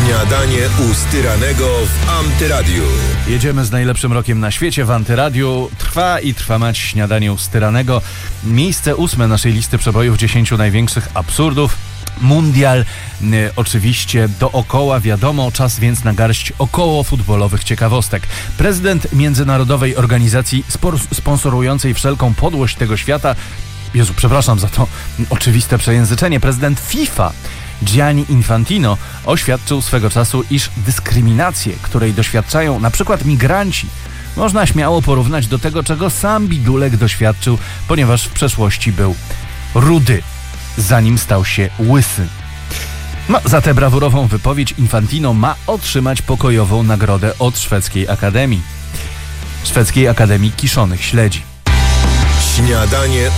Śniadanie u Styranego w Antyradiu. Jedziemy z najlepszym rokiem na świecie w Antyradiu. Trwa mać śniadanie u Styranego. Miejsce 8 naszej listy przebojów 10 największych absurdów. Mundial, oczywiście dookoła, wiadomo, czas więc na garść około futbolowych ciekawostek. Prezydent międzynarodowej organizacji sponsorującej wszelką podłość tego świata, Jezu, przepraszam za to oczywiste przejęzyczenie, prezydent FIFA Gianni Infantino oświadczył swego czasu, iż dyskryminację, której doświadczają na przykład migranci, można śmiało porównać do tego, czego sam bidulek doświadczył, ponieważ w przeszłości był rudy, zanim stał się łysy. No, za tę brawurową wypowiedź Infantino ma otrzymać pokojową nagrodę od Szwedzkiej Akademii Kiszonych Śledzi. Śniadanie